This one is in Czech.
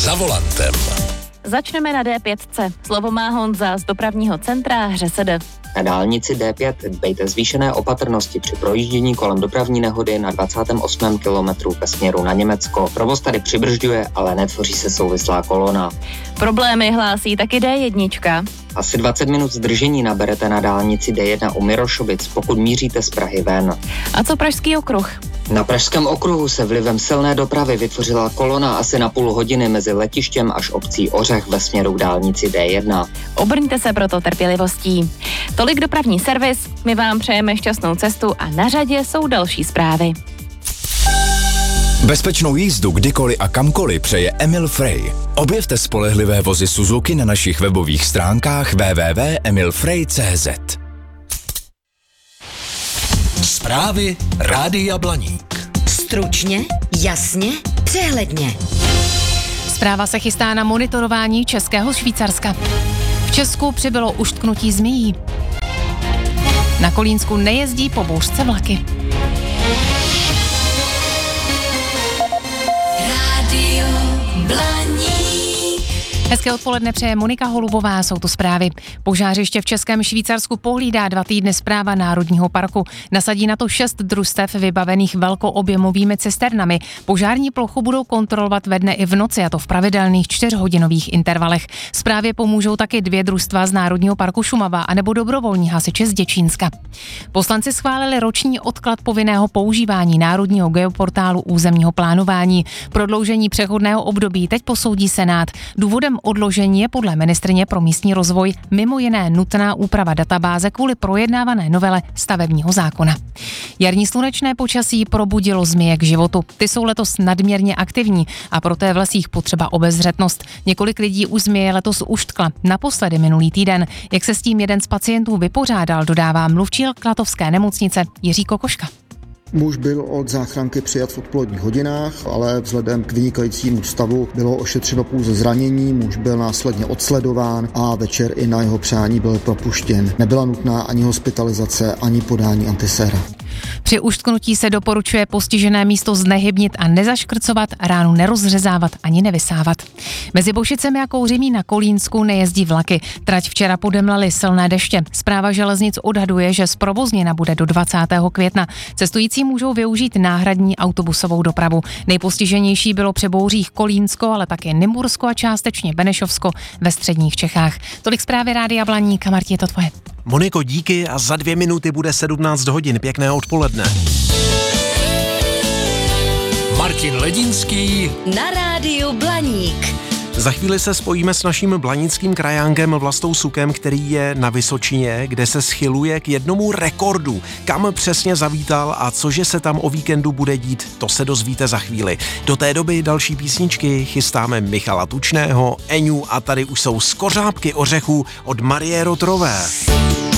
za volantem. Začneme na D5. Slovo má Honza z dopravního centra ŘSD. Na dálnici D5 dbejte zvýšené opatrnosti při projíždění kolem dopravní nehody na 28. kilometru ve směru na Německo. Provoz tady přibržďuje, ale netvoří se souvislá kolona. Problémy hlásí taky D1. Asi 20 minut zdržení naberete na dálnici D1 u Mirošovic, pokud míříte z Prahy ven. A co Pražský okruh? Na Pražském okruhu se vlivem silné dopravy vytvořila kolona asi na půl hodiny mezi letištěm až obcí Ořech ve směru k dálnici D1. Obrňte se proto trpělivostí. Tolik dopravní servis, my vám přejeme šťastnou cestu a na řadě jsou další zprávy. Bezpečnou jízdu kdykoliv a kamkoliv přeje Emil Frey. Objevte spolehlivé vozy Suzuki na našich webových stránkách www.emilfrey.cz. Zprávy Rádia Blaník. Stručně, jasně, přehledně. Zpráva se chystá na monitorování Českého Švýcarska. V Česku přibylo uštknutí zmíjí. Na Kolínsku nejezdí po bouřce vlaky. Rádio Blaník. Hezké odpoledne přeje Monika Holubová, jsou to zprávy. Požářiště v Českém Švýcarsku pohlídá 2 týdny správa Národního parku. Nasadí na to 6 družstev vybavených velkoobjemovými cisternami. Požární plochu budou kontrolovat ve dne i v noci, a to v pravidelných 4hodinových intervalech. Správě pomůžou taky 2 družstva z Národního parku Šumava anebo dobrovolní hasiči z Děčínska. Poslanci schválili roční odklad povinného používání Národního geoportálu územního plánování. Prodloužení přechodného období teď posoudí Senát. Důvodem odložení je podle ministryně pro místní rozvoj mimo jiné nutná úprava databáze kvůli projednávané novele stavebního zákona. Jarní slunečné počasí probudilo zmije k životu. Ty jsou letos nadměrně aktivní a proto je v lesích potřeba obezřetnost. Několik lidí už zmije letos uštkla, naposledy minulý týden. Jak se s tím jeden z pacientů vypořádal, dodává mluvčí Klatovské nemocnice Jiří Kokoška. Muž byl od záchranky přijat v odpoledních hodinách, ale vzhledem k vynikajícímu stavu bylo ošetřeno pouze zranění, muž byl následně odsledován a večer i na jeho přání byl propuštěn. Nebyla nutná ani hospitalizace, ani podání antiséra. Při uštknutí se doporučuje postižené místo znehybnit a nezaškrcovat, ránu nerozřezávat ani nevysávat. Mezi Bošicemi a Kouřimí na Kolínsku nejezdí vlaky. Trať včera podemlaly silné deště. Správa železnic odhaduje, že zprovozněna bude do 20. května. Cestující můžou využít náhradní autobusovou dopravu. Nejpostiženější bylo při bouřích Kolínsko, ale také Nymbursko a částečně Benešovsko ve středních Čechách. Tolik zprávy Rádia Blaník. A Marti, je to tvoje. Moniko, díky a za 2 minuty bude 17 hodin. Pěkné odpoledne. Martin Ledinský Na Rádiu Blaník. Za chvíli se spojíme s naším blanickým krajánkem Vlastou Sukem, který je na Vysočině, kde se schyluje k jednomu rekordu. Kam přesně zavítal a cože se tam o víkendu bude dít, to se dozvíte za chvíli. Do té doby další písničky chystáme Michala Tučného, Eňu a tady už jsou Skořápky ořechů od Marie Rotrové.